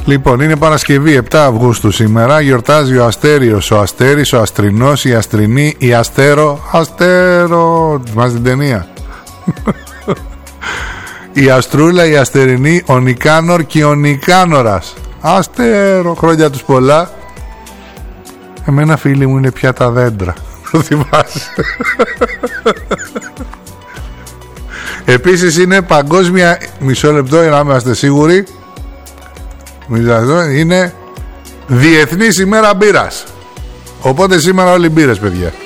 Λοιπόν, είναι Παρασκευή 7 Αυγούστου σήμερα. Γιορτάζει ο Αστέριος, ο Αστέρης, ο Αστρινός, η Αστρινή, η Αστέρο. Αστέρο! Θυμάσαι την ταινία? Η Αστρούλα, η Αστερινή, ο Νικάνορ και ο Νικάνορας. Αστέρο! Χρόνια τους πολλά. Εμένα, φίλοι μου, είναι πια τα δέντρα. Το θυμάσαι? Επίσης είναι παγκόσμια. Μισό λεπτό για να είμαστε σίγουροι. Είναι Διεθνής ημέρα μπύρας. Οπότε σήμερα όλοι μπύρες, παιδιά.